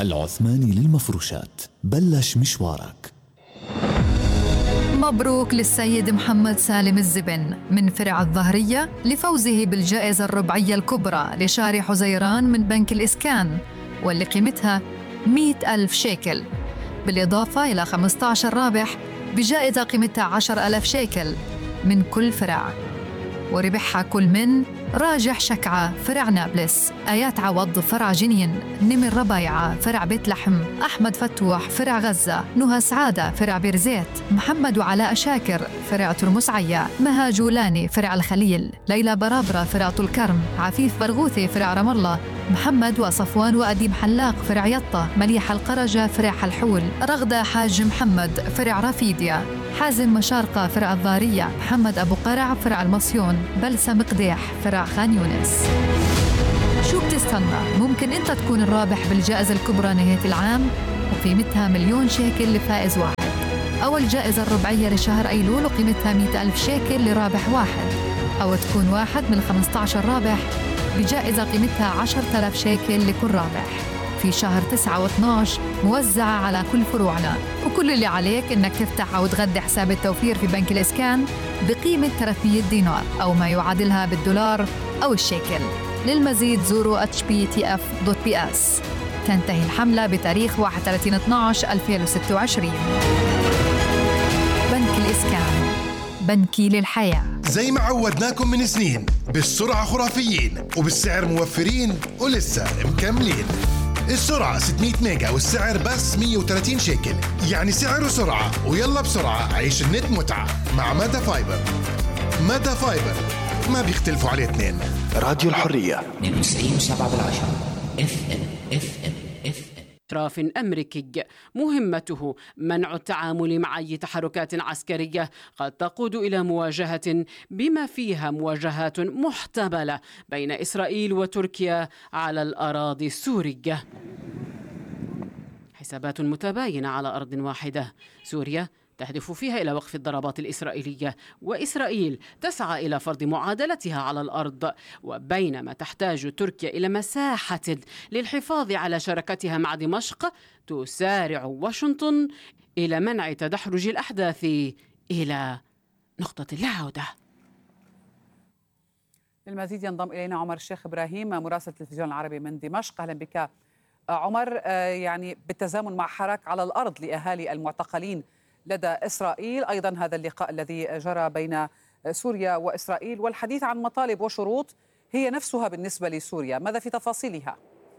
العثماني للمفروشات، بلش مشوارك. مبروك للسيد محمد سالم الزبن من فرع الظهرية لفوزه بالجائزة الربعية الكبرى لشارع حزيران من بنك الإسكان، واللي قيمتها 100,000 شيكل، بالإضافة إلى 15 رابح بجائزة قيمتها 10,000 شيكل من كل فرع. وربحها كل من راجح شكعة فرع نابلس، آيات عوض فرع جنين، نمر ربايعة فرع بيت لحم، أحمد فتوح فرع غزة، نهى سعادة فرع بيرزيت، محمد وعلاء شاكر فرع ترمس عيا، مها جولاني فرع الخليل، ليلى برابرة فرع طول كرم، عفيف برغوثي فرع رام الله، محمد وصفوان وأديب حلاق فرع يطة، مليحة القرجة فرع حلحول، رغدة حاج محمد فرع رافيديا، حازم مشارقة فرع الضارية، محمد أبو قرع فرع المصيون، بلسم قديح فرع خان يونس. شو بتستنى؟ ممكن أنت تكون الرابح بالجائزة الكبرى نهاية العام وقيمتها 1,000,000 شيكل لفائز واحد، أو الجائزة الربعية لشهر أيلول وقيمتها 100,000 شيكل لرابح واحد، أو تكون واحد من 15 رابح بجائزة قيمتها 10,000 شيكل لكل رابح في شهر 9 و12 موزعة على كل فروعنا. وكل اللي عليك إنك تفتح أو تغذي حساب التوفير في بنك الإسكان بقيمة 300 دينار أو ما يعادلها بالدولار أو الشيكل. للمزيد زوروا hptf.bs. تنتهي الحملة بتاريخ 31/12/2026. بنك الإسكان، بنكي للحياة. زي ما عودناكم من سنين، بالسرعة خرافيين وبالسعر موفرين ولسه مكملين. السرعة 600 ميجا والسعر بس 130 شيكل، يعني سعر وسرعة. ويلا بسرعة عيش النت متعة مع مدى فايبر. مدى فايبر ما بيختلفوا عليه اثنين. راديو الحرية 92.7 FM. إطراف أمريكي مهمته منع التعامل مع أي تحركات عسكرية قد تقود إلى مواجهة بما فيها مواجهات محتملة بين إسرائيل وتركيا على الأراضي السورية. حسابات متباينة على أرض واحدة، سوريا تهدف فيها إلى وقف الضربات الإسرائيلية، وإسرائيل تسعى إلى فرض معادلتها على الأرض. وبينما تحتاج تركيا إلى مساحة للحفاظ على شراكتها مع دمشق، تسارع واشنطن إلى منع تدحرج الأحداث إلى نقطة اللاعودة. للمزيد ينضم إلينا عمر الشيخ إبراهيم مراسل التلفزيون العربي من دمشق. أهلا بك عمر. يعني بالتزامن مع حراك على الأرض لأهالي المعتقلين لدى إسرائيل، أيضا هذا اللقاء الذي جرى بين سوريا وإسرائيل، والحديث عن مطالب وشروط هي نفسها بالنسبة لسوريا، ماذا في تفاصيلها؟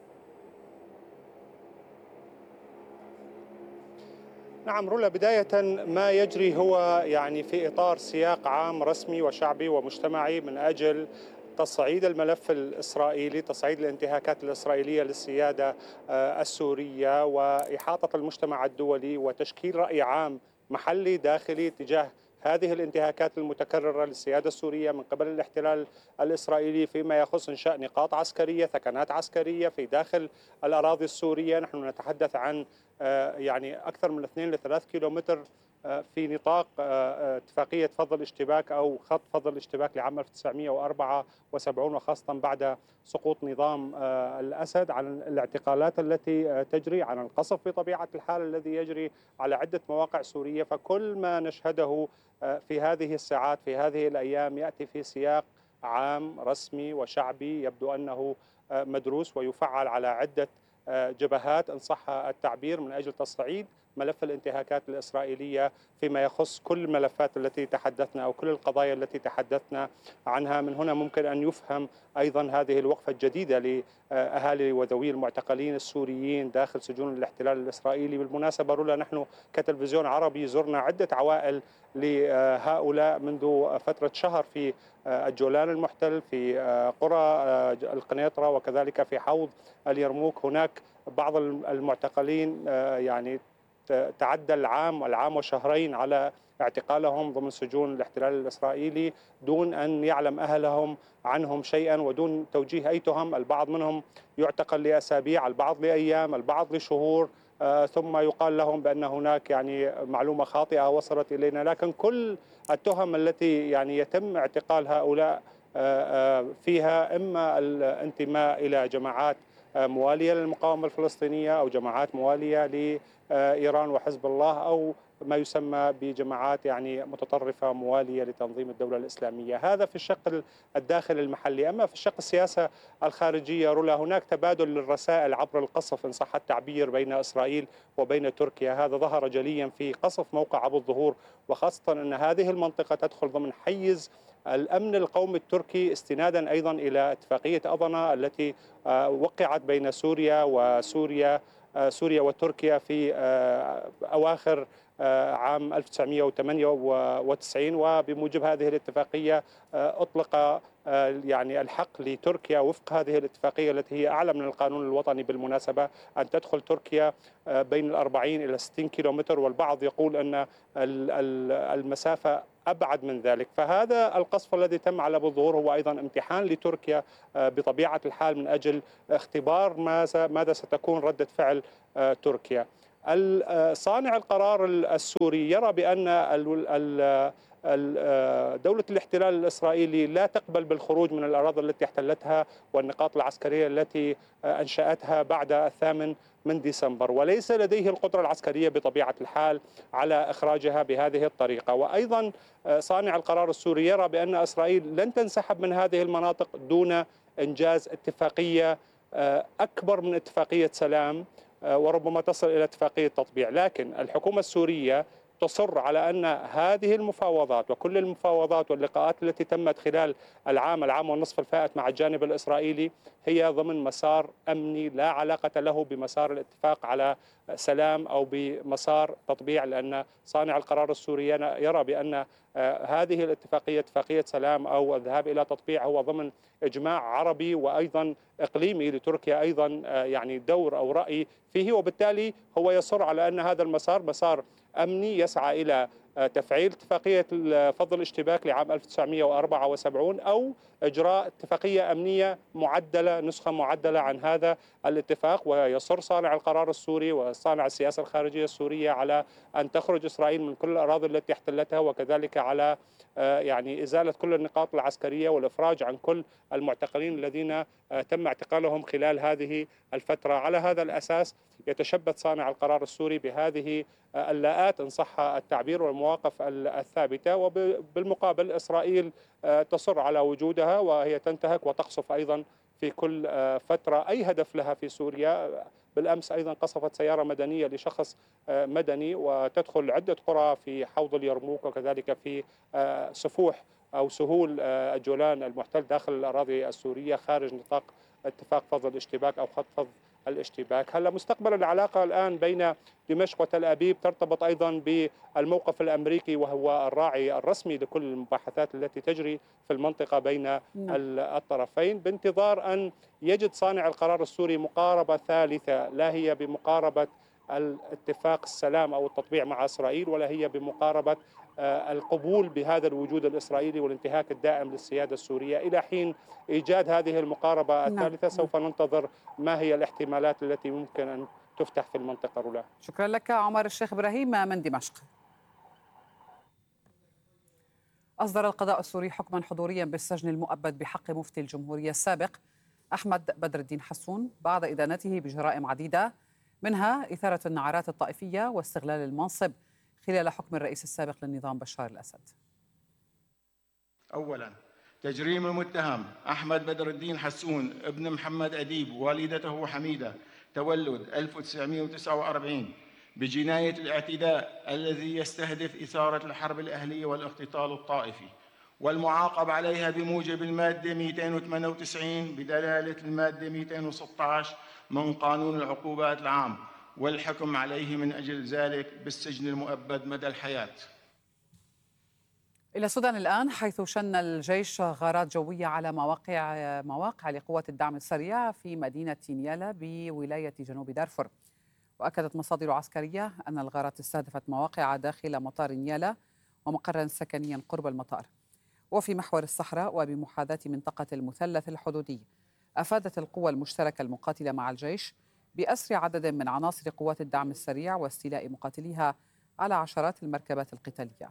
نعم رولا، بداية ما يجري هو يعني في إطار سياق عام رسمي وشعبي ومجتمعي من أجل تصعيد الملف الإسرائيلي، تصعيد الانتهاكات الإسرائيلية للسيادة السورية، وإحاطة المجتمع الدولي وتشكيل رأي عام محلي داخلي تجاه هذه الانتهاكات المتكررة للسيادة السورية من قبل الاحتلال الإسرائيلي فيما يخص إنشاء نقاط عسكرية، ثكنات عسكرية في داخل الأراضي السورية. نحن نتحدث عن يعني أكثر من 2 ل 3 كيلومتر في نطاق اتفاقية فض الاشتباك أو خط فض الاشتباك لعام 1974، وخاصة بعد سقوط نظام الأسد، عن الاعتقالات التي تجري، عن القصف بطبيعة الحال الذي يجري على عدة مواقع سورية. فكل ما نشهده في هذه الساعات في هذه الأيام يأتي في سياق عام رسمي وشعبي يبدو أنه مدروس ويفعل على عدة جبهات إن صح التعبير من أجل تصعيد ملف الانتهاكات الإسرائيلية فيما يخص كل الملفات التي تحدثنا أو كل القضايا التي تحدثنا عنها. من هنا ممكن أن يفهم أيضا هذه الوقفة الجديدة لأهالي وذوي المعتقلين السوريين داخل سجون الاحتلال الإسرائيلي. بالمناسبة رولا، نحن كتلفزيون عربي زرنا عدة عوائل لهؤلاء منذ فترة شهر في الجولان المحتل، في قرى القنيطرة، وكذلك في حوض اليرموك. هناك بعض المعتقلين يعني تعدى العام وشهرين على اعتقالهم ضمن سجون الاحتلال الإسرائيلي دون أن يعلم أهلهم عنهم شيئا ودون توجيه أي تهم. البعض منهم يعتقل لأسابيع، البعض لأيام، البعض لشهور، ثم يقال لهم بأن هناك يعني معلومة خاطئة وصلت إلينا. لكن كل التهم التي يعني يتم اعتقال هؤلاء فيها إما الانتماء إلى جماعات موالية للمقاومة الفلسطينية أو جماعات موالية لإيران وحزب الله، أو ما يسمى بجماعات يعني متطرفة موالية لتنظيم الدولة الإسلامية. هذا في الشق الداخلي المحلي. أما في الشق السياسة الخارجية رولا، هناك تبادل للرسائل عبر القصف إن صح التعبير بين إسرائيل وبين تركيا. هذا ظهر جليا في قصف موقع أبو الظهور، وخاصة أن هذه المنطقة تدخل ضمن حيز الأمن القومي التركي، استنادا أيضا إلى اتفاقية أضنا التي وقعت بين سوريا وتركيا في أواخر عام 1998. وبموجب هذه الاتفاقية أطلق يعني الحق لتركيا وفق هذه الاتفاقية التي هي أعلى من القانون الوطني بالمناسبة أن تدخل تركيا بين 40 إلى 60 كيلومتر، والبعض يقول أن المسافة أبعد من ذلك. فهذا القصف الذي تم على أبو الظهور هو أيضا امتحان لتركيا بطبيعة الحال من أجل اختبار ماذا ستكون ردة فعل تركيا. صانع القرار السوري يرى بأن دولة الاحتلال الإسرائيلي لا تقبل بالخروج من الأراضي التي احتلتها والنقاط العسكرية التي أنشأتها بعد 8 من ديسمبر، وليس لديه القدرة العسكرية بطبيعة الحال على إخراجها بهذه الطريقة. وأيضا صانع القرار السوري يرى بأن إسرائيل لن تنسحب من هذه المناطق دون إنجاز اتفاقية أكبر من اتفاقية سلام، وربما تصل إلى اتفاقية تطبيع. لكن الحكومة السورية تصر على أن هذه المفاوضات وكل المفاوضات واللقاءات التي تمت خلال العام والنصف الفائت مع الجانب الإسرائيلي هي ضمن مسار أمني لا علاقة له بمسار الاتفاق على سلام أو بمسار تطبيع، لأن صانع القرار السوري يرى بأن هذه الاتفاقية اتفاقية سلام أو الذهاب إلى تطبيع هو ضمن إجماع عربي وأيضا إقليمي لتركيا أيضا يعني دور أو رأي فيه، وبالتالي هو يصر على أن هذا المسار مسار أمني يسعى إلى تفعيل اتفاقية فض الاشتباك لعام 1974 أو إجراء اتفاقية أمنية معدلة، نسخة معدلة عن هذا الاتفاق. ويصر صانع القرار السوري وصانع السياسة الخارجية السورية على أن تخرج إسرائيل من كل الأراضي التي احتلتها، وكذلك على يعني إزالة كل النقاط العسكرية والإفراج عن كل المعتقلين الذين تم اعتقالهم خلال هذه الفترة. على هذا الأساس يتشبث صانع القرار السوري بهذه اللاءات إن صح التعبير والمواقف الثابتة، وبالمقابل إسرائيل تصر على وجودها وهي تنتهك وتقصف أيضا في كل فترة أي هدف لها في سوريا. بالأمس أيضا قصفت سيارة مدنية لشخص مدني، وتدخل عدة قرى في حوض اليرموك وكذلك في سفوح أو سهول الجولان المحتل داخل الأراضي السورية خارج نطاق اتفاق فض الاشتباك أو خط فض الاشتباك. هلا مستقبل العلاقة الآن بين دمشق وتل أبيب ترتبط أيضا بالموقف الأمريكي، وهو الراعي الرسمي لكل المباحثات التي تجري في المنطقة بين الطرفين، بانتظار أن يجد صانع القرار السوري مقاربة ثالثة، لا هي بمقاربة الاتفاق السلام أو التطبيع مع إسرائيل، ولا هي بمقاربة القبول بهذا الوجود الإسرائيلي والانتهاك الدائم للسيادة السورية. إلى حين إيجاد هذه المقاربة الثالثة سوف ننتظر ما هي الاحتمالات التي ممكن أن تفتح في المنطقة رولا. شكرا لك عمر الشيخ إبراهيم من دمشق. أصدر القضاء السوري حكما حضوريا بالسجن المؤبد بحق مفتي الجمهورية السابق أحمد بدر الدين حسون بعد إدانته بجرائم عديدة، منها إثارة النعرات الطائفية واستغلال المنصب خلال حكم الرئيس السابق للنظام بشار الأسد. أولا، تجريم المتهم أحمد بدر الدين حسون ابن محمد أديب والدته حميدة تولد 1949 بجناية الاعتداء الذي يستهدف إثارة الحرب الأهلية والاختطال الطائفي، والمعاقب عليها بموجب المادة 298 بدلالة المادة 216 من قانون العقوبات العام، والحكم عليه من أجل ذلك بالسجن المؤبد مدى الحياة. إلى السودان الآن، حيث شن الجيش غارات جوية على مواقع لقوات الدعم السريع في مدينة نيالا بولاية جنوب دارفور. وأكدت مصادر عسكرية أن الغارات استهدفت مواقع داخل مطار نيالا ومقرا سكنيا قرب المطار وفي محور الصحراء وبمحاذاة منطقة المثلث الحدودي. أفادت القوى المشتركة المقاتلة مع الجيش بأسر عدد من عناصر قوات الدعم السريع واستيلاء مقاتليها على عشرات المركبات القتالية.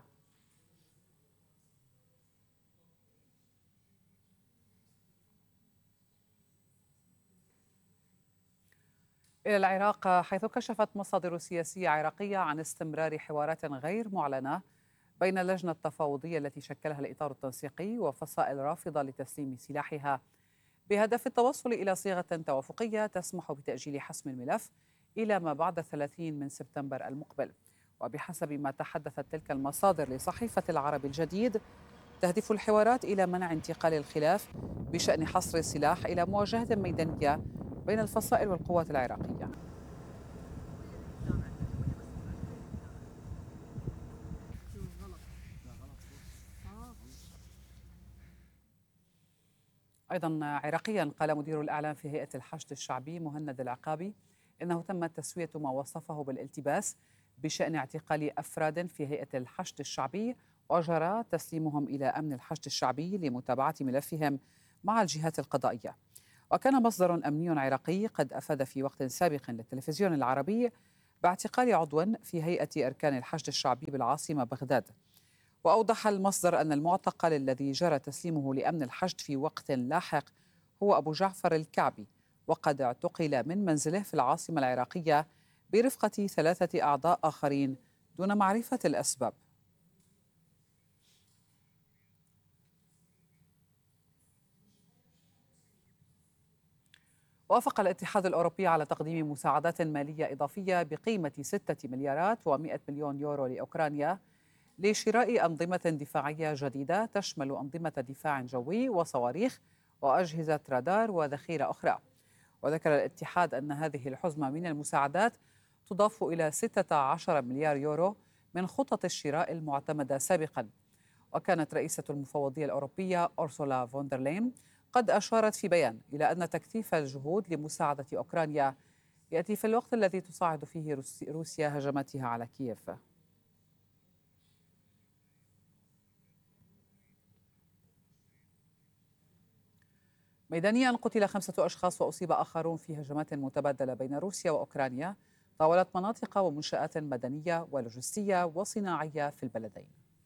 إلى العراق، حيث كشفت مصادر سياسية عراقية عن استمرار حوارات غير معلنة بين اللجنة التفاوضية التي شكلها الإطار التنسيقي وفصائل رافضة لتسليم سلاحها بهدف التوصل إلى صيغة توافقية تسمح بتأجيل حسم الملف إلى ما بعد 30 من سبتمبر المقبل. وبحسب ما تحدثت تلك المصادر لصحيفة العرب الجديد، تهدف الحوارات إلى منع انتقال الخلاف بشأن حصر السلاح إلى مواجهة ميدانية بين الفصائل والقوات العراقية. أيضا عراقيا، قال مدير الإعلام في هيئة الحشد الشعبي مهند العقابي إنه تم تسوية ما وصفه بالالتباس بشأن اعتقال أفراد في هيئة الحشد الشعبي، وجرى تسليمهم إلى أمن الحشد الشعبي لمتابعة ملفهم مع الجهات القضائية. وكان مصدر أمني عراقي قد أفاد في وقت سابق للتلفزيون العربي باعتقال عضو في هيئة أركان الحشد الشعبي بالعاصمة بغداد. وأوضح المصدر أن المعتقل الذي جرى تسليمه لأمن الحشد في وقت لاحق هو أبو جعفر الكعبي، وقد اعتقل من منزله في العاصمة العراقية برفقة 3 أعضاء آخرين دون معرفة الأسباب. وافق الاتحاد الأوروبي على تقديم مساعدات مالية إضافية بقيمة 6 مليارات و100 مليون يورو لأوكرانيا لشراء أنظمة دفاعية جديدة تشمل أنظمة دفاع جوي وصواريخ وأجهزة رادار وذخيرة أخرى. وذكر الاتحاد أن هذه الحزمة من المساعدات تضاف إلى 16 مليار يورو من خطط الشراء المعتمدة سابقا. وكانت رئيسة المفوضية الأوروبية أورسولا فوندرلاين قد أشارت في بيان إلى أن تكثيف الجهود لمساعدة أوكرانيا يأتي في الوقت الذي تصاعد فيه روسيا هجماتها على كييف. ميدانيا، قتل 5 أشخاص وأصيب آخرون في هجمات متبادلة بين روسيا وأوكرانيا طاولت مناطق ومنشآت مدنية ولوجستية وصناعية في البلدين.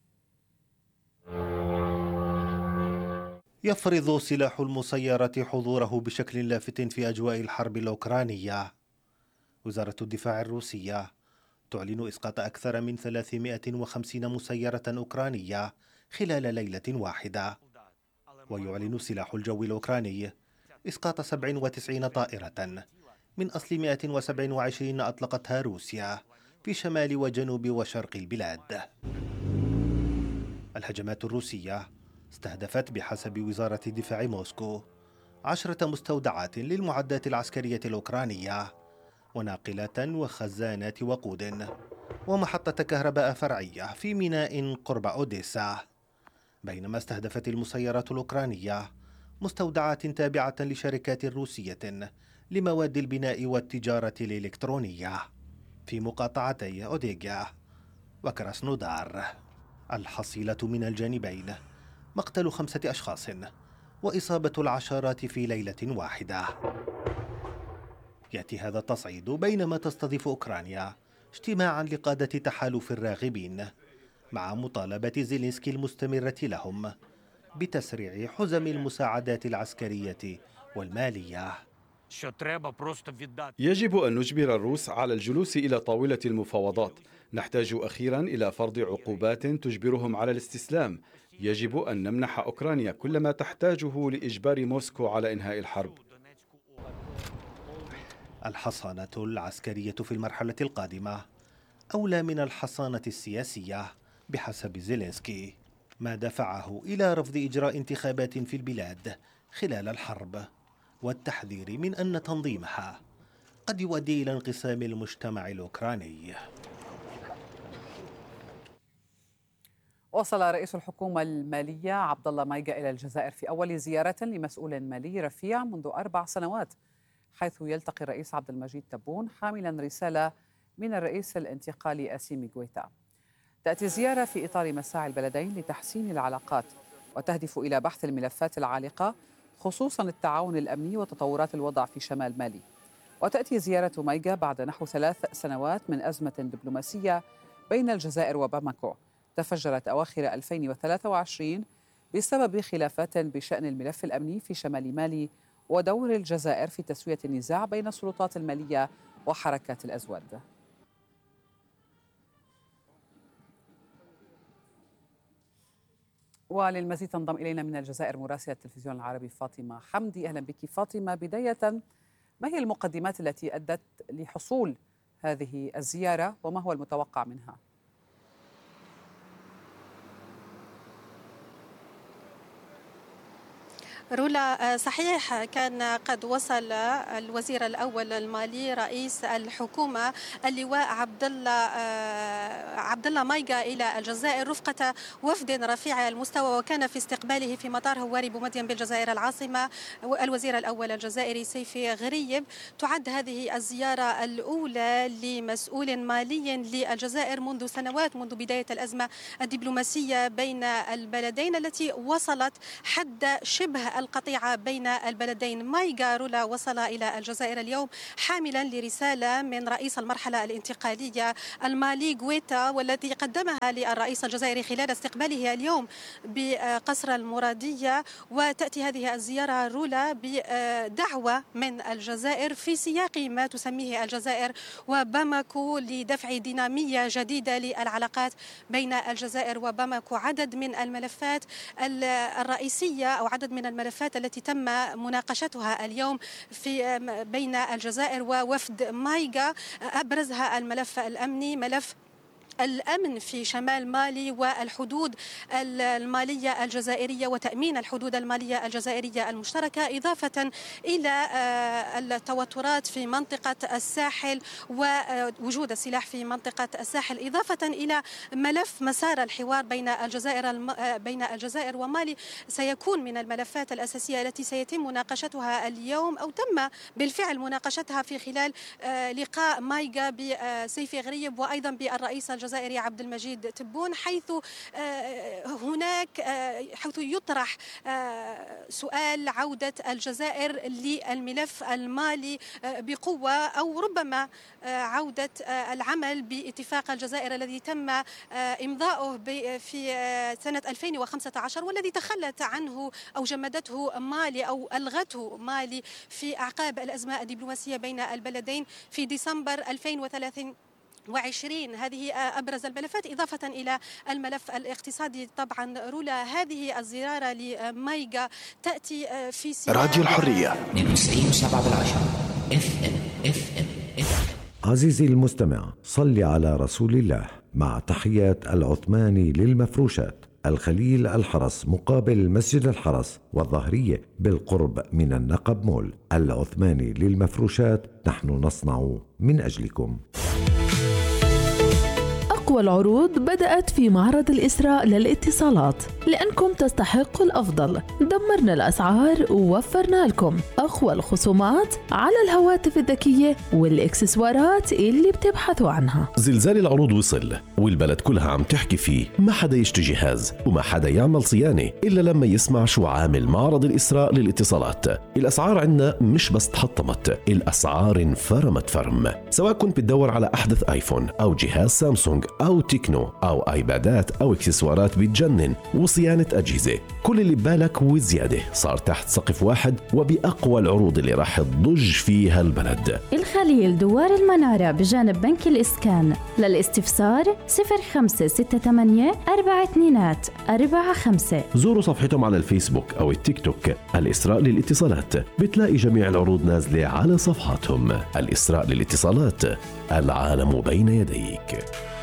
يفرض سلاح المسيرة حضوره بشكل لافت في أجواء الحرب الأوكرانية. وزارة الدفاع الروسية تعلن إسقاط أكثر من 350 مسيرة أوكرانية خلال ليلة واحدة. ويعلن سلاح الجو الأوكراني إسقاط 97 طائرة من أصل 127 أطلقتها روسيا في شمال وجنوب وشرق البلاد. الهجمات الروسية استهدفت بحسب وزارة دفاع موسكو 10 مستودعات للمعدات العسكرية الأوكرانية وناقلات وخزانات وقود ومحطة كهرباء فرعية في ميناء قرب أوديسا، بينما استهدفت المسيرات الأوكرانية مستودعات تابعة لشركات روسية لمواد البناء والتجارة الإلكترونية في مقاطعتي أوديغا وكراسنودار. الحصيلة من الجانبين مقتل 5 أشخاص وإصابة العشرات في ليلة واحدة. يأتي هذا التصعيد بينما تستضيف أوكرانيا اجتماعا لقادة تحالف الراغبين مع مطالبة زيلينسكي المستمرة لهم بتسريع حزم المساعدات العسكرية والمالية. يجب أن نجبر الروس على الجلوس إلى طاولة المفاوضات. نحتاج أخيرا إلى فرض عقوبات تجبرهم على الاستسلام. يجب أن نمنح أوكرانيا كل ما تحتاجه لإجبار موسكو على إنهاء الحرب. الحصانة العسكرية في المرحلة القادمة أولى من الحصانة السياسية بحسب زيلينسكي، ما دفعه إلى رفض إجراء انتخابات في البلاد خلال الحرب والتحذير من أن تنظيمها قد يؤدي إلى انقسام المجتمع الأوكراني. وصل رئيس الحكومة المالية عبد الله مايغا إلى الجزائر في أول زيارة لمسؤول مالي رفيع منذ 4 سنوات، حيث يلتقي الرئيس عبد المجيد تبون حاملا رسالة من الرئيس الانتقالي أسيمي غويتا. تأتي الزيارة في إطار مساعي البلدين لتحسين العلاقات وتهدف إلى بحث الملفات العالقة، خصوصا التعاون الأمني وتطورات الوضع في شمال مالي. وتأتي زيارة مايغا بعد نحو 3 سنوات من أزمة دبلوماسية بين الجزائر وباماكو تفجرت أواخر 2023 بسبب خلافات بشأن الملف الأمني في شمال مالي ودور الجزائر في تسوية النزاع بين السلطات المالية وحركات الأزواج. وللمزيد تنضم إلينا من الجزائر مراسلة التلفزيون العربي فاطمة حمدي. أهلا بك فاطمة. بداية، ما هي المقدمات التي أدت لحصول هذه الزيارة وما هو المتوقع منها؟ رولا، صحيح كان قد وصل الوزير الأول المالي رئيس الحكومة اللواء عبد الله مايغا إلى الجزائر رفقة وفد رفيع المستوى، وكان في استقباله في مطار هواري بومدين بالجزائر العاصمة الوزير الأول الجزائري سيفي غريب. تعد هذه الزيارة الأولى لمسؤول مالي للجزائر منذ سنوات، منذ بداية الأزمة الدبلوماسية بين البلدين التي وصلت حد شبه القطيعة بين البلدين. مايغا رولا وصل إلى الجزائر اليوم حاملا لرسالة من رئيس المرحلة الانتقالية المالي غويتا، والتي قدمها للرئيس الجزائري خلال استقباله اليوم بقصر المرادية. وتأتي هذه الزيارة رولا بدعوة من الجزائر في سياق ما تسميه الجزائر وباماكو لدفع دينامية جديدة للعلاقات بين الجزائر وباماكو. عدد من الملفات الرئيسية أو عدد من الملفات التي تم مناقشتها اليوم في بين الجزائر ووفد مايغا، أبرزها الملف الأمني، ملف الأمن في شمال مالي والحدود المالية الجزائرية وتأمين الحدود المالية الجزائرية المشتركة، إضافة إلى التوترات في منطقة الساحل ووجود السلاح في منطقة الساحل، إضافة إلى ملف مسار الحوار بين الجزائر ومالي. سيكون من الملفات الأساسية التي سيتم مناقشتها اليوم أو تم بالفعل مناقشتها في خلال لقاء مايغا بسيفي غريب وأيضا بالرئيس الجزائري عبد المجيد تبون، حيث يطرح سؤال عودة الجزائر للملف المالي بقوة، أو ربما عودة العمل باتفاق الجزائر الذي تم إمضاؤه في سنة 2015 والذي تخلت عنه أو جمدته مالي أو ألغته مالي في أعقاب الأزمة الدبلوماسية بين البلدين في ديسمبر 2020. هذه أبرز الملفات، إضافة إلى الملف الاقتصادي. طبعا رولا، هذه الزيارة لمايغا تأتي في سياق راديو الحرية 92.7 FM. عزيزي المستمع، صل على رسول الله. مع تحيات العثماني للمفروشات، الخليل الحرس مقابل مسجد الحرس والظهرية بالقرب من النقب مول. العثماني للمفروشات، نحن نصنع من أجلكم. أقوى العروض بدأت في معرض الإسراء للاتصالات، لأنكم تستحقوا الأفضل. دمرنا الأسعار ووفرنا لكم أقوى الخصومات على الهواتف الذكية والإكسسوارات اللي بتبحثوا عنها. زلزال العروض وصل والبلد كلها عم تحكي فيه. ما حدا يشتري جهاز وما حدا يعمل صيانة إلا لما يسمع شو عامل معرض الإسراء للاتصالات. الأسعار عنا مش بس تحطمت، الأسعار انفرمت فرم. سواء كنت بتدور على أحدث آيفون أو جهاز سامسونج أو تكنو أو آيبادات أو إكسسوارات بتجنن وصيانة أجهزة، كل اللي ببالك وزيادة صار تحت سقف واحد وبأقوى العروض اللي راح تضج فيها البلد. الخليل، دوار المنارة بجانب بنك الإسكان. للاستفسار 0568 4245. زوروا صفحتهم على الفيسبوك أو التيك توك، الإسراء للاتصالات، بتلاقي جميع العروض نازلة على صفحاتهم. الإسراء للاتصالات، العالم بين يديك.